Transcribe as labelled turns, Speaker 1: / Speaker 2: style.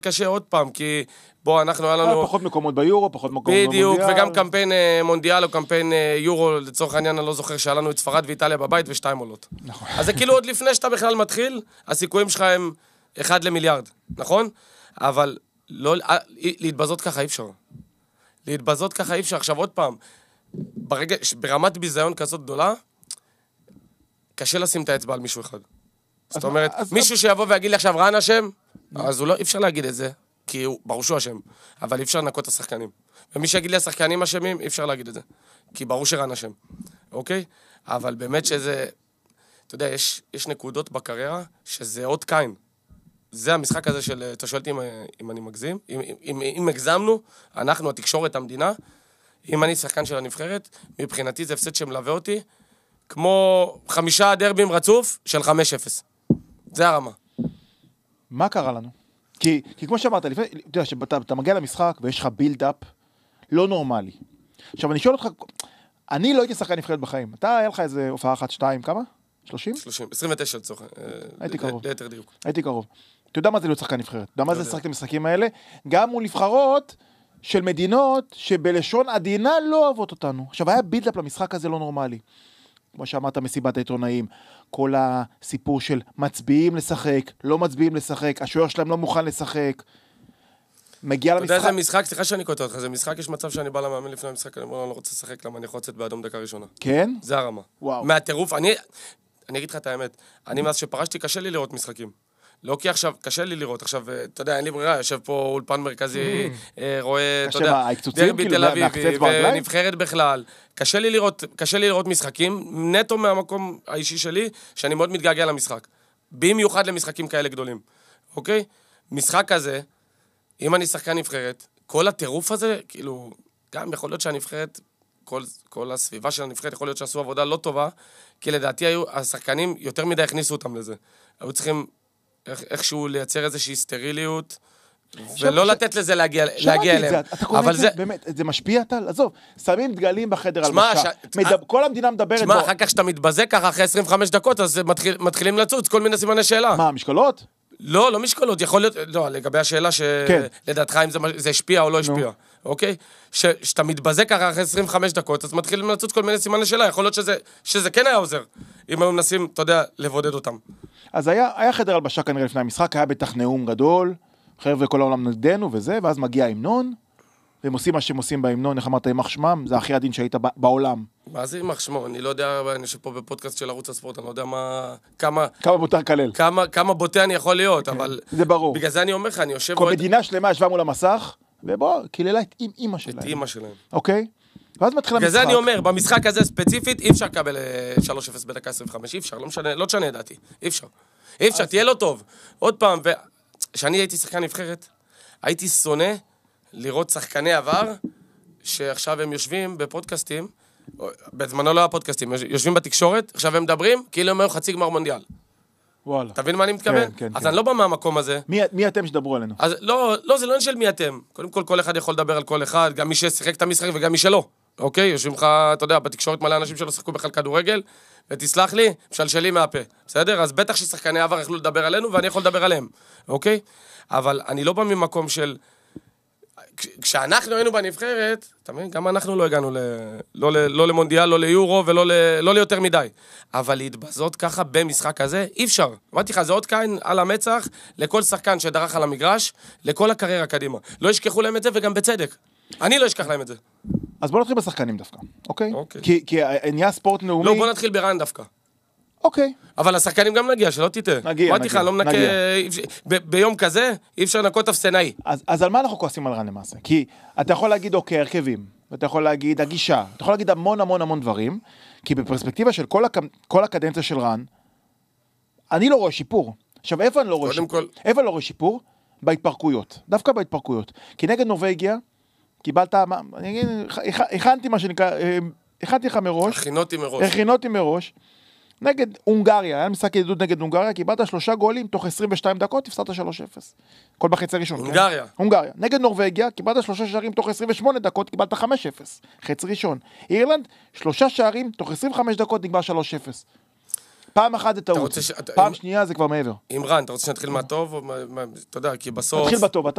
Speaker 1: קשה עוד פעם, כי בוא, אנחנו היה לנו...
Speaker 2: פחות מקומות ביורו, פחות מקומות במונדיאל.
Speaker 1: בדיוק, וגם קמפיין מונדיאל או קמפיין יורו, לצורך העניין אני לא זוכר שהיה לנו את ספרד ואיטליה בבית ושתיים עולות.
Speaker 2: נכון.
Speaker 1: אז זה כאילו עוד לפני שאתה בכלל מתחיל, הסיכויים שלך הם 1 למיליארד, נכון? אבל לא, להתבזות ככה אי אפשר. להתבזות ככה אי אפשר. עכשיו עוד פעם, ברמת ביזיון כזאת גדולה, קשה לשים את האצבע על מישהו אחד. זאת אומרת, מישהו שיבוא ויגיד לי עכשיו רן אשם, אז אי אפשר להגיד את זה, כי ברור שהוא אשם, אבל אי אפשר לנקות את השחקנים. ומי שיגיד לי השחקנים אשמים, אי אפשר להגיד את זה, כי ברור שרן אשם, אוקיי? אבל באמת שזה, אתה יודע, יש נקודות בקריירה שזה עוד קין. זה המשחק הזה של, אתה שואלת אם אני מגזים, אם הגזמנו, אנחנו, התקשורת, המדינה, אם אני שחקן של הנבחרת, מבחינתי זה הפסד שמלווה אותי, כמו 5 דרבים רצוף של 5-0. זה הרמה.
Speaker 2: מה קרה לנו? כי כמו שאמרת, אתה יודע, שאתה מגיע למשחק ויש לך בילד-אפ לא נורמלי. עכשיו, אני שואל אותך, אני לא הייתי שחקן נבחרת בחיים. אתה, היה לך איזה הופעה 1-2, כמה? 30?
Speaker 1: 30, 29 לצורך.
Speaker 2: הייתי קרוב.
Speaker 1: ליתר דיוק.
Speaker 2: הייתי קרוב. אתה יודע מה זה להיות שחקן נבחרת? אתה יודע מה זה לשחק את המשחקים האלה? גם מול נבחרות של מדינות שבלשון עדינה לא אוהבות אותנו. עכשיו, היה בילד-אפ למשחק הזה לא נורמלי. כמו שאמרת, מסיבת העיתונאים, כל הסיפור של מצביעים לשחק, לא מצביעים לשחק, השוער שלהם לא מוכן לשחק, מגיע למשחק.
Speaker 1: אתה יודע, זה משחק, סליחה שאני קוטע אותך, זה משחק, יש מצב שאני בא למאמן לפני המשחק, אני אומר, אני לא רוצה לשחק, למה אני יכול לצאת באדום דקה ראשונה.
Speaker 2: כן?
Speaker 1: זה הרמה.
Speaker 2: וואו.
Speaker 1: מהטירוף, אני אגיד לך את האמת, אני מאז שפרשתי, קשה לי לראות משחקים. לא כי עכשיו, קשה לי לראות, עכשיו, אתה יודע, אין לי ברירה, יושב פה אולפן מרכזי, רואה, אתה יודע, דרבי תל אביב, ונבחרת בכלל. קשה לי לראות משחקים, נטו מהמקום האישי שלי, שאני מאוד מתגעגע למשחק. במיוחד למשחקים כאלה גדולים. אוקיי? משחק כזה, אם אני שחקן נבחרת, כל הטירוף הזה, כאילו, גם יכול להיות שהנבחרת, כל הסביבה של הנבחרת, יכול להיות שעשו עבודה לא טובה, כי לדעתי השחקנים יותר מדי הכניסו אותם לזה. היו צריכים איכשהו לייצר איזושהי סטריליות, ולא לתת לזה להגיע אליהם.
Speaker 2: אתה קורא את זה, באמת, זה משפיע טל? עזוב, שמים דגלים בחדר על משקע. כל המדינה מדברת בו.
Speaker 1: תשמע, אחר כך שאתה מתבזה ככה, אחרי 25 דקות, אז מתחילים לצוץ, כל מיני סימני שאלה.
Speaker 2: מה, משקולות?
Speaker 1: לא משקולות, יכול להיות, לא, לגבי השאלה שלדעתך אם זה השפיע או לא השפיע, אוקיי? שאתה מתבזה ככה אחרי 25 דקות, אז מתחילים לצוץ כל מיני סימני שאלה, יכול להיות שזה כן היה עוזר, אם היו מנסים, אתה יודע, לבודד אותם.
Speaker 2: אז היה חדר הלבשה כנראה לפני המשחק, היה בטח נאום גדול, חבר'ה כל העולם נגדנו וזה, ואז מגיע ההמנון, והם עושים מה שהם עושים בהמנון, איך אמרת, יימח שמם, זה הכי עדין שהיית בעולם.
Speaker 1: מה זה יימח שמו? אני לא יודע, אני יושב פה בפודקאסט של ערוץ הספורט, אני לא יודע כמה
Speaker 2: בוטה כלל.
Speaker 1: כמה בוטה אני יכול להיות, אבל...
Speaker 2: זה ברור.
Speaker 1: בגלל זה אני אומר לך, אני יושב...
Speaker 2: כל מדינה שלמה ישבה מול המסך, ובוא, קיללה את אמא שלהם.
Speaker 1: את אמא שלהם.
Speaker 2: אוקיי? ואז מתחיל המשחק.
Speaker 1: בגלל זה אני אומר, במשחק הזה ספציפית, אי אפשר לקבל 3-0 בדקה 25, אי אפשר, לא תשנה ידעתי, אי אפשר, תהיה לו טוב. עוד פעם, כשאני הייתי שחקן נבחרת, הייתי שונא לראות שחקני עבר, שעכשיו הם יושבים בפודקאסטים, בזמנו לא היה פודקאסטים, יושבים בתקשורת, עכשיו הם מדברים, כאילו הם היו חצי גמר מונדיאל.
Speaker 2: וואלה.
Speaker 1: אתה מבין מה אני מתכוון?
Speaker 2: כן.
Speaker 1: אז אני לא בא מהמקום הזה.
Speaker 2: מי אתם שדברו עלינו?
Speaker 1: אז לא, זה לא של מי אתם. קודם כל אחד יכול לדבר על כל אחד, גם מי ששיחק את המשחק וגם מי שלא. אוקיי? יושבים לך, אתה יודע, בתקשורת מלא אנשים שלא שחקו בכלל כדורגל, ותסלח לי, משלשלים מהפה. בסדר? אז בטח ששחקני עבר יכלו לדבר עלינו, ואני יכול לדבר עליהם. אוקיי? אבל אני לא בא ממקום של... כשאנחנו היינו בנבחרת, אתה מבין? גם אנחנו לא הגענו לא למונדיאל, לא ליורו, ולא ליותר מדי. אבל להתבזות ככה במשחק הזה, אי אפשר. אמרתי לך, זה עוד קין על המצח, לכל שחקן שדרך על המגרש, לכל הקריירה קדימה. לא ישכחו להם את זה, וגם בצדק. אני לא אשכח להם את זה.
Speaker 2: אז בוא נתחיל בשחקנים דווקא, אוקיי? כי נהיה ספורט לאומי...
Speaker 1: לא, בוא נתחיל ברן דווקא.
Speaker 2: אוקיי.
Speaker 1: אבל השחקנים גם נגיע, שלא תיתה.
Speaker 2: נגיע.
Speaker 1: לא מנקה... ביום כזה, אי אפשר לנקות אפסנאי.
Speaker 2: אז על מה אנחנו כועסים על רן למעשה? כי אתה יכול להגיד, אוקיי, הרכבים, ואתה יכול להגיד, הגישה, אתה יכול להגיד המון דברים, כי בפרספקטיבה של כל הקדנציה של רן, אני לא רואה שיפור. עכשיו, איפה אני לא רואה שיפור? איפה אני לא רואה שיפור? בהתפרקויות. דווקא בהתפרקויות. כי נגד נורווגיה, קיבלת, אני אגיד, הכנתי מה שנקרא, הכנתי לך מראש. הכינותי מראש. נגד הונגריה, היה משחק ידידות נגד הונגריה, קיבלת 3 גולים, תוך 22 דקות, הפסדת 3-0. כל בחצי הראשון. הונגריה. נגד נורווגיה, קיבלת 3 שערים, תוך 28 דקות, קיבלת 5-0. חצי ראשון. אירלנד, 3 שערים, תוך 25 דקות, נגמר 3-0. פעם אחת זה טעות. פעם שנייה זה כבר מעבר.
Speaker 1: רן, אתה רוצה שנתחיל מהטוב? אתה יודע, כי בסוף...
Speaker 2: נתחיל בטוב.